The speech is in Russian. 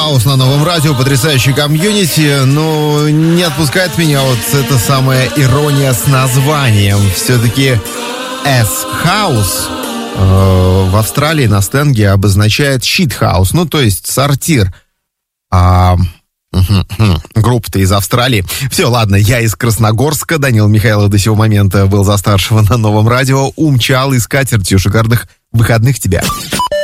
Хаус на новом радио, потрясающий комьюнити, но не отпускает меня вот эта самая ирония с названием. Все-таки S-House в Австралии на сленге обозначает щит-хаус, ну то есть сортир. Группа-то из Австралии. Все, ладно, я из Красногорска. Данил Михайлов до сего момента был за старшего на новом радио. Умчал и с катертью шикарных выходных тебя.